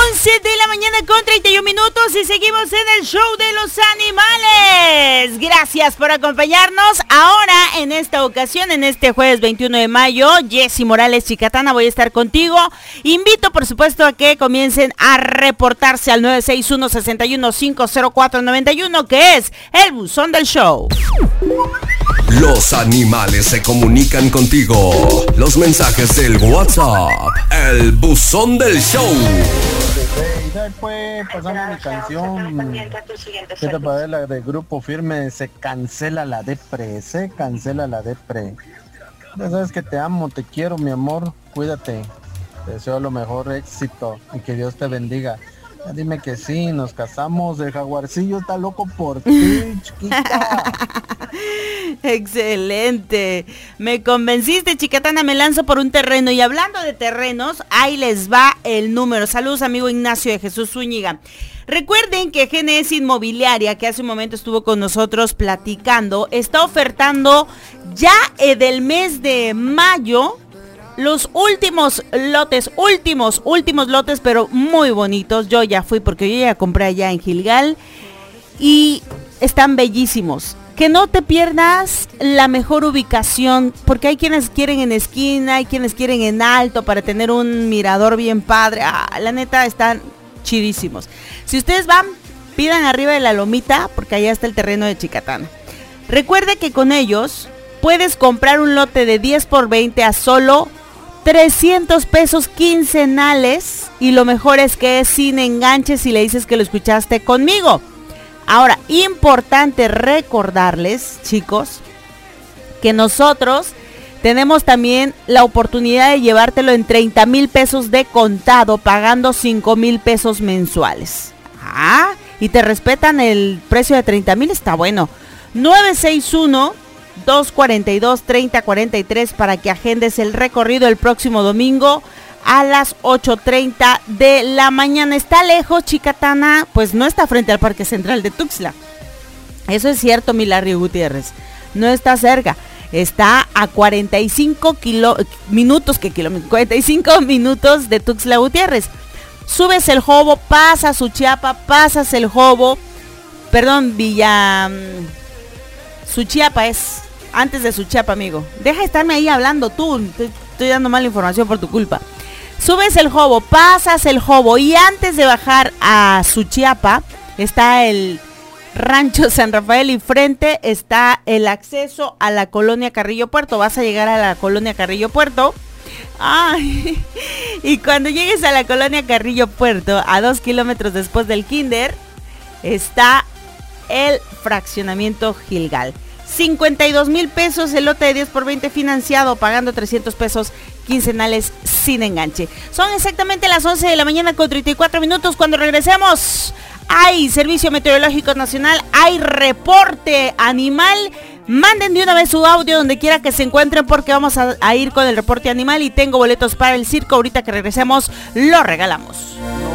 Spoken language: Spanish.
11 de la mañana con 31 minutos y seguimos en el show de los animales. Gracias por acompañarnos. Ahora, en esta ocasión, en este jueves 21 de mayo, Jessy Morales Chicatana, voy a estar contigo. Invito, por supuesto, a que comiencen a reportarse al 961-61-50491, que es el buzón del show. Los animales se comunican contigo. Los mensajes del WhatsApp. El buzón del show. Pues pasando mi canción. ¿Qué te parece la de Grupo Firme? Se cancela la depre. Se cancela la depre. Ya sabes que te amo, te quiero, mi amor. Cuídate. Te deseo lo mejor, éxito. Y que Dios te bendiga. Ya dime que sí, nos casamos. El jaguarcillo está loco por ti, chiquita. Excelente. Me convenciste, Chicatana, me lanzo por un terreno. Y hablando de terrenos, ahí les va el número. Saludos, amigo Ignacio de Jesús Zúñiga. Recuerden que GNS Inmobiliaria, que hace un momento estuvo con nosotros platicando, está ofertando ya del mes de mayo los últimos lotes, últimos lotes, pero muy bonitos. Yo ya fui porque yo ya compré allá en Gilgal y están bellísimos. Que no te pierdas la mejor ubicación, porque hay quienes quieren en esquina, hay quienes quieren en alto para tener un mirador bien padre. La neta, están chidísimos. Si ustedes van, pidan arriba de la lomita, porque allá está el terreno de Chicatana. Recuerde que con ellos puedes comprar un lote de 10 por 20 a solo 300 pesos quincenales, y lo mejor es que es sin enganches si le dices que lo escuchaste conmigo. Ahora, importante recordarles, chicos, que nosotros tenemos también la oportunidad de llevártelo en 30,000 pesos de contado, pagando 5,000 pesos mensuales. Y te respetan el precio de 30,000, está bueno. 961-242-3043 para que agendes el recorrido el próximo domingo a las 8:30 de la mañana. ¿Está lejos, Chicatana? Pues no está frente al Parque Central de Tuxtla. Eso es cierto, mi Larry Gutiérrez. No está cerca. Está a 45 minutos de Tuxtla Gutiérrez. Subes el Jobo, pasas Suchiapa, pasas el Jobo. Perdón, Suchiapa es antes de Suchiapa, amigo. Deja de estarme ahí hablando tú. Estoy dando mala información por tu culpa. Subes el Jobo, pasas el Jobo y antes de bajar a Suchiapa está el Rancho San Rafael y frente está el acceso a la Colonia Carrillo Puerto. Vas a llegar a la Colonia Carrillo Puerto. Y cuando llegues a la Colonia Carrillo Puerto, a 2 kilómetros después del Kinder, está el fraccionamiento Gilgal. 52,000 pesos el lote de 10 por 20 financiado, pagando 300 pesos quincenales sin enganche. Son exactamente las 11 de la mañana con 34 minutos. Cuando regresemos, hay Servicio Meteorológico Nacional, hay reporte animal. Manden de una vez su audio donde quiera que se encuentren, porque vamos a ir con el reporte animal y tengo boletos para el circo. Ahorita que regresemos, lo regalamos.